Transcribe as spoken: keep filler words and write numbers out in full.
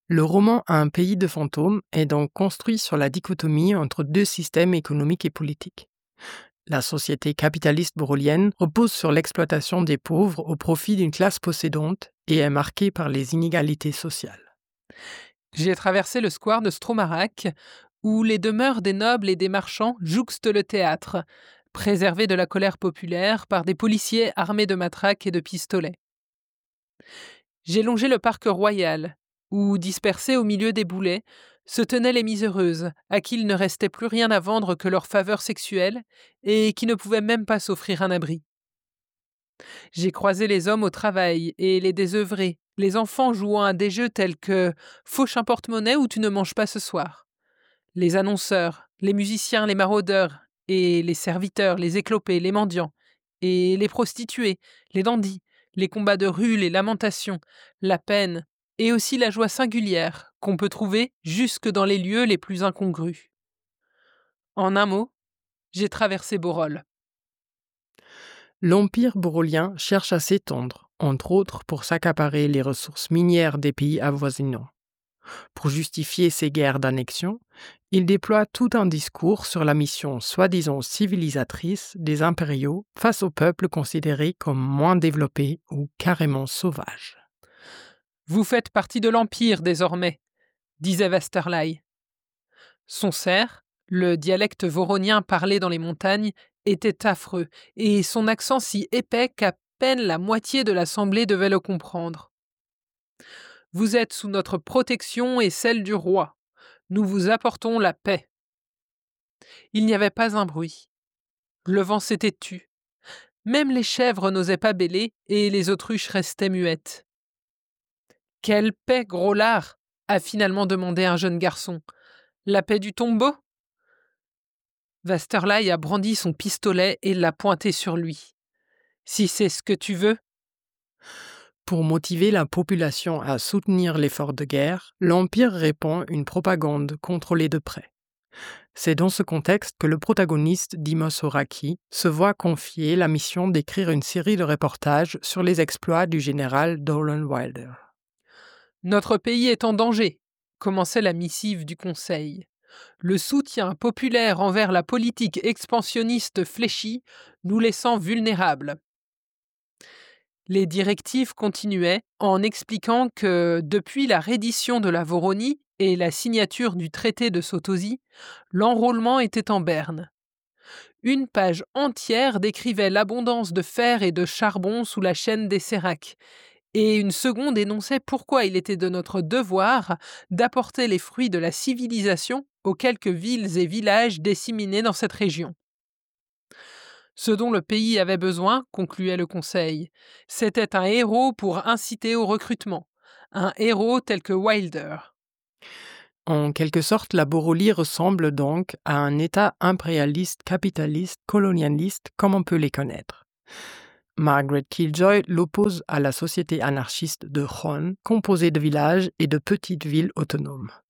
Le roman Un pays de fantômes est donc construit sur la dichotomie entre deux systèmes économiques et politiques. La société capitaliste borolienne repose sur l'exploitation des pauvres au profit d'une classe possédante et est marquée par les inégalités sociales. J'ai traversé le square de Stromarak, où les demeures des nobles et des marchands jouxtent le théâtre, préservé de la colère populaire par des policiers armés de matraques et de pistolets. J'ai longé le parc royal, où, dispersés au milieu des boulets, se tenaient les miséreuses, à qui il ne restait plus rien à vendre que leur faveur sexuelle, et qui ne pouvaient même pas s'offrir un abri. J'ai croisé les hommes au travail et les désœuvrés, les enfants jouant à des jeux tels que « Fauche un porte-monnaie ou tu ne manges pas ce soir », les annonceurs, les musiciens, les maraudeurs, et les serviteurs, les éclopés, les mendiants, et les prostituées, les dandys, les combats de rue, les lamentations, la peine, et aussi la joie singulière qu'on peut trouver jusque dans les lieux les plus incongrus. En un mot, j'ai traversé Borol. L'Empire borolien cherche à s'étendre, entre autres pour s'accaparer les ressources minières des pays avoisinants. Pour justifier ces guerres d'annexion, il déploie tout un discours sur la mission soi-disant civilisatrice des impériaux face aux peuples considérés comme moins développés ou carrément sauvages. Vous faites partie de l'Empire désormais, disait Westerlei. Son serf, le dialecte voronien parlé dans les montagnes, était affreux, et son accent si épais qu'à peine la moitié de l'assemblée devait le comprendre. Vous êtes sous notre protection et celle du roi. Nous vous apportons la paix. Il n'y avait pas un bruit. Le vent s'était tu. Même les chèvres n'osaient pas bêler et les autruches restaient muettes. Quelle paix, gros lard, a finalement demandé un jeune garçon. La paix du tombeau ? Westerlei a brandi son pistolet et l'a pointé sur lui. Si c'est ce que tu veux. Pour motiver la population à soutenir l'effort de guerre, l'Empire répand une propagande contrôlée de près. C'est dans ce contexte que le protagoniste Dimos Horaki se voit confier la mission d'écrire une série de reportages sur les exploits du général Dolan Wilder. Notre pays est en danger, commençait la missive du Conseil. Le soutien populaire envers la politique expansionniste fléchit, nous laissant vulnérables. Les directives continuaient en expliquant que, depuis la reddition de la Voronie et la signature du traité de Sotosi, l'enrôlement était en berne. Une page entière décrivait l'abondance de fer et de charbon sous la chaîne des Séracs, et une seconde énonçait pourquoi il était de notre devoir d'apporter les fruits de la civilisation aux quelques villes et villages disséminés dans cette région. Ce dont le pays avait besoin, concluait le Conseil, c'était un héros pour inciter au recrutement, un héros tel que Wilder. En quelque sorte, la Borolie ressemble donc à un État impérialiste, capitaliste, colonialiste, comme on peut les connaître. Margaret Killjoy l'oppose à la société anarchiste de Jon, composée de villages et de petites villes autonomes.